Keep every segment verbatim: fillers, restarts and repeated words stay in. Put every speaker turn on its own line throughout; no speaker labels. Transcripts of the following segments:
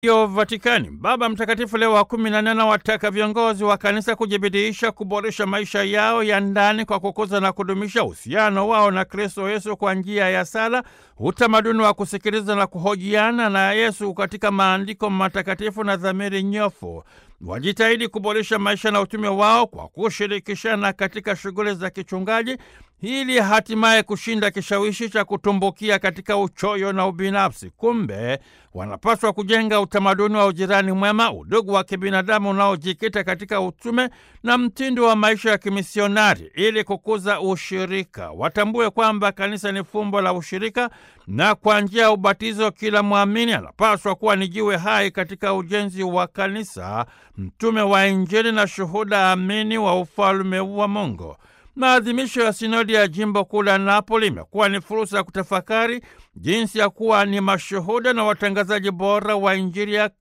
Yo Vatikani. Baba Mtakatifu Leo wa kumi na nane wataka viongozi wa kanisa kujibidiisha kuboresha maisha yao ya ndani kwa kukuza na kudumisha uhusiano wao na Kristo Yesu kwa njia ya sala, utamaduni wa kusikiliza na kuhojiana na Yesu katika maandiko matakatifu na dhamiri nyofu. Wajitahidi kuboresha maisha na utume wao kwa kushirikishana katika shughuli za kichungaji ili hatimaye kushinda kishawishi cha kutumbukia katika uchoyo na ubinafsi. Kumbe wanapaswa kujenga utamaduni wa ujirani mwema, udugu wa kibinadamu unaojikita katika utume na mtindo wa maisha ya kimisionari ili kukuza ushirika. Watambue kwamba kanisa ni fumbo la ushirika na kwa njia ya ubatizo kila mwamini anapaswa kuwa ni jiwe hai katika ujenzi wa kanisa, mtume wa Injili na shuhuda amini wa ufalme wa Mungu. Maadhimisho ya sinodi ya jimbo kuu la Napoli imekuwa ni fursa ya kutafakari jinsi ya kuwa ni mashuhuda na watangazaji bora wa Injili ya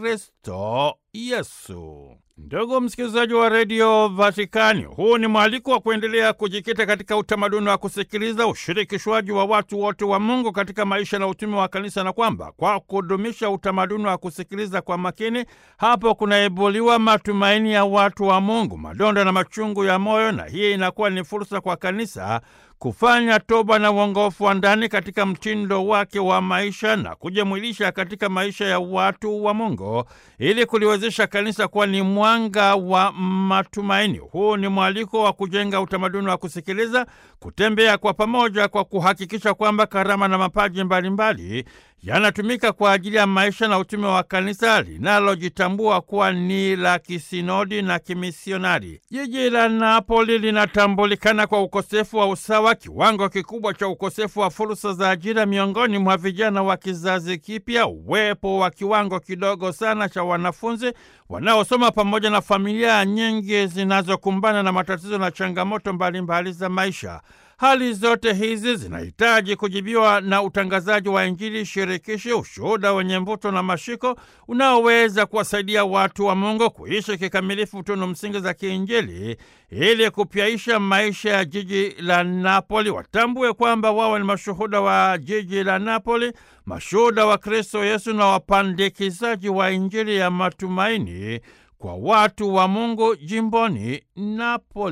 Kristo Yesu. Ndugu msikilizaji wa redio Vatikani, huu ni mwaliko wa kuendelea kujikita katika utamaduni wa kusikiliza, ushirikishwaji wa watu wote wa Mungu katika maisha na utume wa kanisa, na kwamba kwa kudumisha utamaduni wa kusikiliza kwa makini, hapo kunaibuliwa matumaini ya watu wa Mungu, madonda na machungu ya moyo, na hii inakuwa ni fursa kwa kanisa kufanya toba na uongofu wa ndani katika mtindo wake wa maisha na kujimwilisha katika maisha ya watu wa Mungu ili kuliwezesha kanisa kuwa ni mwanga wa matumaini. Huu ni mwaliko wa kujenga utamaduni wa kusikiliza, kutembea kwa pamoja kwa kuhakikisha kwamba karama na mapaji mbalimbali yanatumika kwa ajili ya maisha na utume wa kanisa linalojitambua kuwa ni la kisinodi na kimisionari. Jiji la Napoli linatambulikana kwa ukosefu wa usawa, kiwango kikubwa cha ukosefu wa fursa za ajira miongoni mwa vijana wa kizazi kipya, uwepo wa kiwango kidogo sana cha wanafunzi wanaosoma, pamoja na familia nyingi zinazokumbana na matatizo na changamoto mbalimbali za maisha. Hali zote hizi zinahitaji kujibiwa na utangazaji wa Injili shirikishi, ushuhuda wenye mvuto na mashiko unaoweza kuwasaidia watu wa Mungu kuishi kikamilifu tunu msingi za kiinjili ili kupyaisha maisha ya jiji la Napoli. Watambue kwamba wao ni mashuhuda wa jiji la Napoli, mashuhuda wa Kristo Yesu na wapandikizaji wa Injili ya matumaini kwa watu wa Mungu jimboni Napoli.